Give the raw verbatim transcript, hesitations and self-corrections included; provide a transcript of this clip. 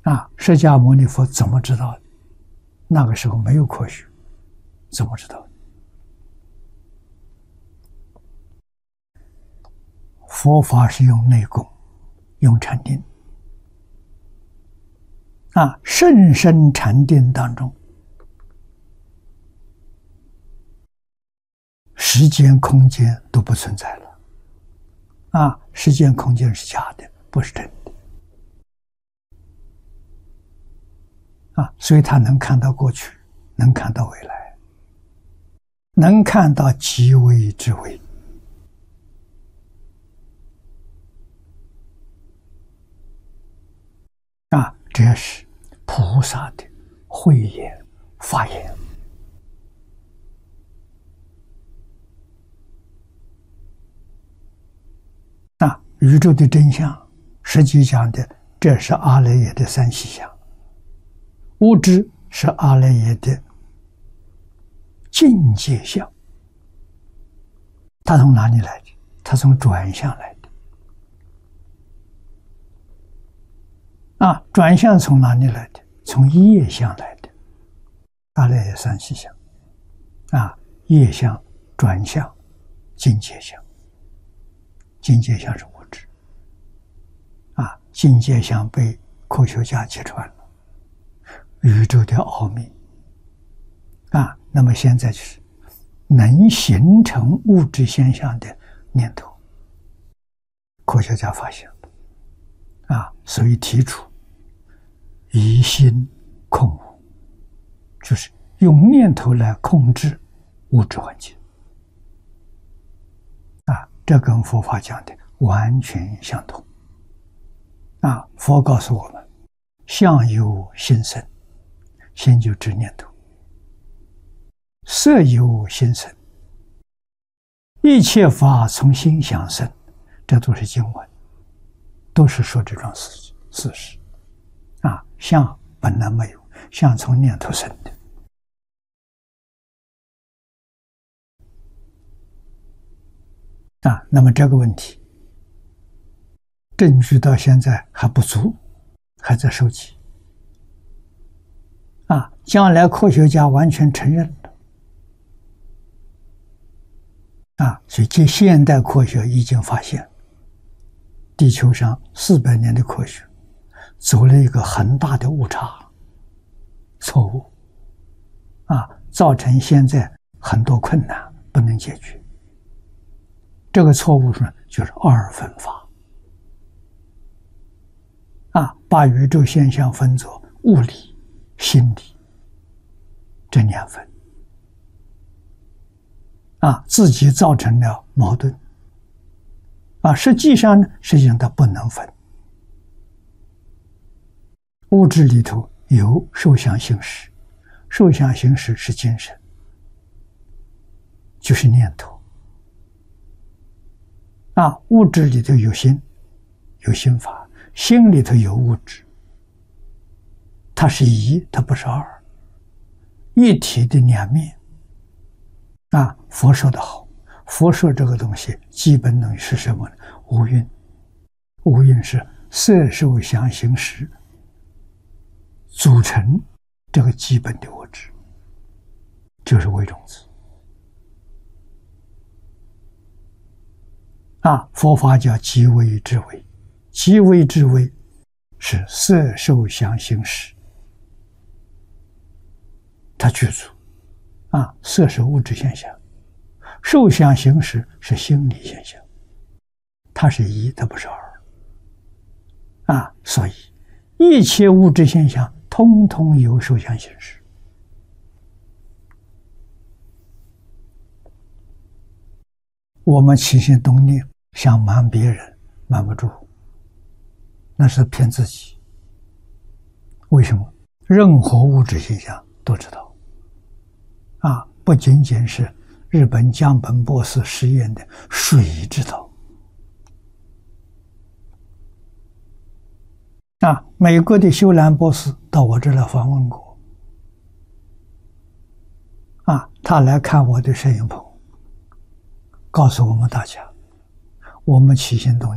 啊，释迦牟尼佛怎么知道的？那个时候没有科学，怎么知道的？佛法是用内功，用禅定。啊，甚深禅定当中，时间、空间都不存在了。啊，时间、空间是假的，不是真的。啊，所以他能看到过去，能看到未来，能看到极微之微。啊，这是菩萨的慧眼法眼。啊，宇宙的真相，实际讲的，这是阿赖耶的三细相。物质是阿赖耶的境界相，它从哪里来的？它从转向来的。啊，转向从哪里来的？从业相来的。阿赖耶三细相，啊，业相、转向、境界相。境界相是物质，啊，境界相被科学家揭穿了。宇宙的奥秘啊，那么现在就是能形成物质现象的念头，科学家发现了啊，所以提出疑心控物，就是用念头来控制物质环境啊，这跟佛法讲的完全相同啊。佛告诉我们，相由心生。心就指念头，色由心生，一切法从心想生，这都是经文，都是说这桩事事实啊。相本来没有，相从念头生的啊。那么这个问题，证据到现在还不足，还在收集。啊，将来科学家完全承认了，啊，所以这现代科学已经发现，地球上四百年的科学走了一个很大的误差，错误，啊，造成现在很多困难不能解决。这个错误呢，就是二分法，啊，把宇宙现象分作物理、心理这两分，啊，自己造成了矛盾，啊，实际上呢，实际上它不能分。物质里头有受想行识，受想行识是精神，就是念头，啊，物质里头有心，有心法，心里头有物质，它是一，它不是二。一体的两面啊，佛说的好，佛说这个东西基本东西是什么呢？无蕴，无蕴是色受想行识组成这个基本的物质，就是微种子啊。佛法叫极微之微，极微之微是色受想行识。它具足啊，色是物质现象，受想行识是心理现象，它是一，它不是二啊。所以一切物质现象通通有受想行识。我们起心动念想瞒别人，瞒不住，那是骗自己。为什么？任何物质现象都知道。啊，不仅仅是日本江本博士实验的水知道，啊，美国的修兰博士到我这来访问过，啊，他来看我的摄影棚，告诉我们大家，我们起心动念